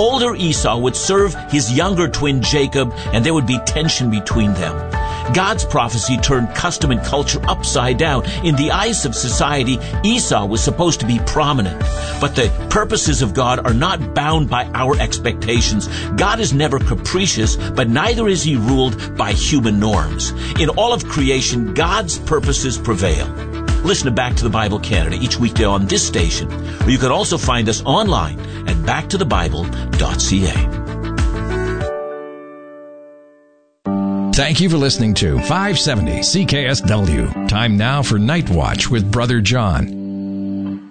older Esau would serve his younger twin Jacob, and there would be tension between them. God's prophecy turned custom and culture upside down. In the eyes of society, Esau was supposed to be prominent. But the purposes of God are not bound by our expectations. God is never capricious, but neither is he ruled by human norms. In all of creation, God's purposes prevail. Listen to Back to the Bible Canada each weekday on this station, or you can also find us online at backtothebible.ca. Thank you for listening to 570 CKSW. Time now for Night Watch with Brother John.